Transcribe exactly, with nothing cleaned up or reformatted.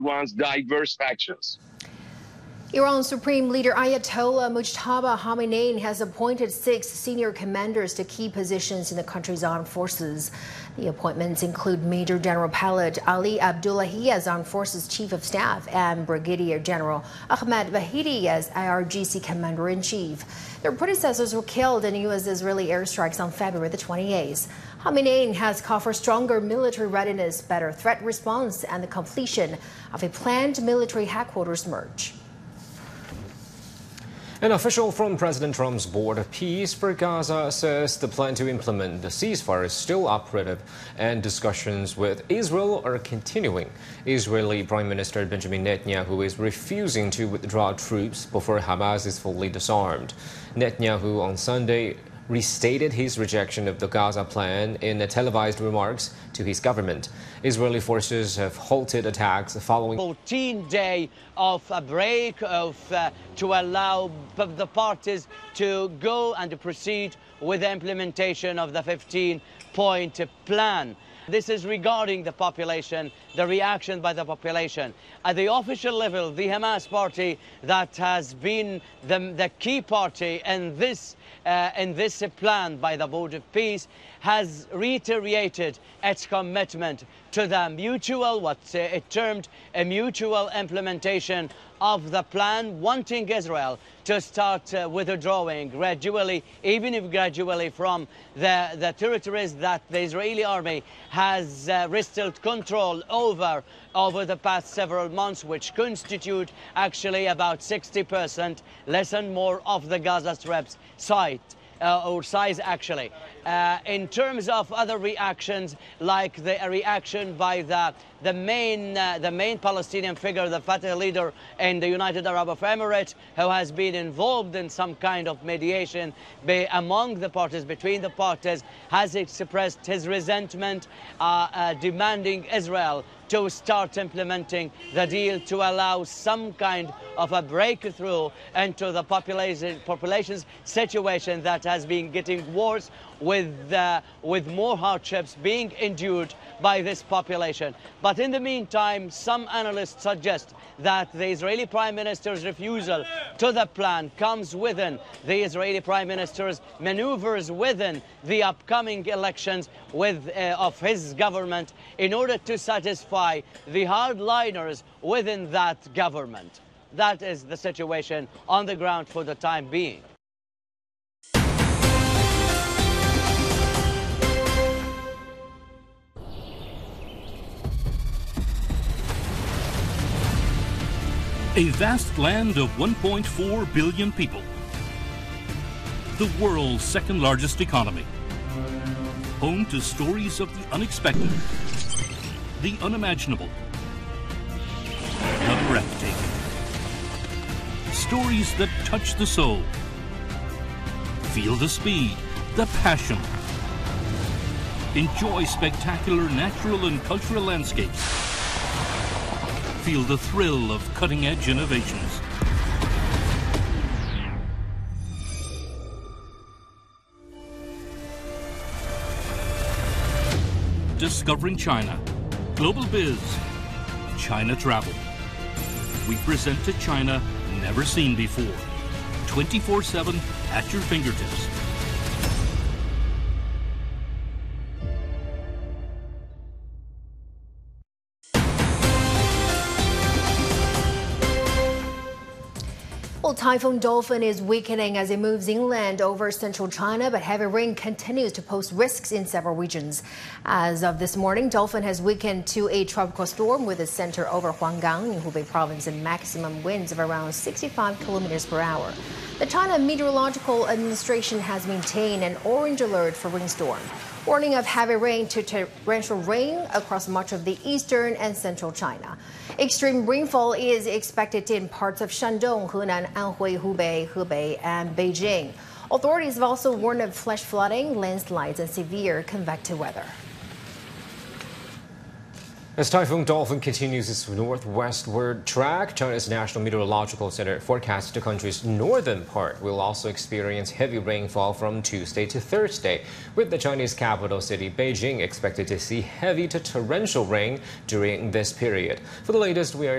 Iran's diverse factions. Iran's Supreme Leader Ayatollah Mujtaba Khamenei has appointed six senior commanders to key positions in the country's armed forces. The appointments include Major General Pilot Ali Abdullahi as Armed Forces Chief of Staff and Brigadier General Ahmed Vahidi as I R G C Commander-in-Chief. Their predecessors were killed in U S-Israeli airstrikes on February the twenty-eighth. Khamenei has called for stronger military readiness, better threat response, and the completion of a planned military headquarters merge. An official from President Trump's Board of Peace for Gaza says the plan to implement the ceasefire is still operative and discussions with Israel are continuing. Israeli Prime Minister Benjamin Netanyahu is refusing to withdraw troops before Hamas is fully disarmed. Netanyahu on Sunday restated his rejection of the Gaza plan in televised remarks to his government. Israeli forces have halted attacks following fourteen days of a break of uh, to allow the parties to go and to proceed with the implementation of the fifteen point plan. This is regarding the population, the reaction by the population. At the official level, the Hamas party that has been the, the key party in this, uh, in this plan by the Board of Peace has reiterated its commitment to the mutual, what uh, it termed a mutual implementation of the plan, wanting Israel to start uh, withdrawing gradually, even if gradually, from the, the territories that the Israeli army has uh, wrested control over over the past several months, which constitute actually about sixty percent, less and more, of the Gaza Strip's site. Uh, or size actually. Uh, in terms of other reactions, like the reaction by the the main uh, the main Palestinian figure, the Fatah leader in the United Arab Emirates, who has been involved in some kind of mediation be among the parties, between the parties, has expressed his resentment, uh, uh, demanding Israel to start implementing the deal to allow some kind of a breakthrough into the population population's situation that has been getting worse, with uh, with more hardships being endured by this population. But in the meantime, some analysts suggest that the Israeli Prime Minister's refusal to the plan comes within the Israeli Prime Minister's maneuvers within the upcoming elections with uh, of his government in order to satisfy the hardliners within that government. That is the situation on the ground for the time being. A vast land of one point four billion people. The world's second largest economy. Home to stories of the unexpected, the unimaginable, the breathtaking. Stories that touch the soul. Feel the speed, the passion. Enjoy spectacular natural and cultural landscapes. Feel the thrill of cutting-edge innovations. Discovering China. Global Biz. China Travel. We present to China never seen before. twenty-four seven at your fingertips. Well, Typhoon Dolphin is weakening as it moves inland over central China, but heavy rain continues to pose risks in several regions. As of this morning, Dolphin has weakened to a tropical storm with a center over Huanggang in Hubei province and maximum winds of around sixty-five kilometers per hour. The China Meteorological Administration has maintained an orange alert for rainstorm. Warning of heavy rain to torrential rain across much of the eastern and central China. Extreme rainfall is expected in parts of Shandong, Henan, Anhui, Hubei, Hebei, and Beijing. Authorities have also warned of flash flooding, landslides, and severe convective weather. As Typhoon Dolphin continues its northwestward track, China's National Meteorological Center forecasts the country's northern part will also experience heavy rainfall from Tuesday to Thursday, with the Chinese capital city Beijing expected to see heavy to torrential rain during this period. For the latest, we are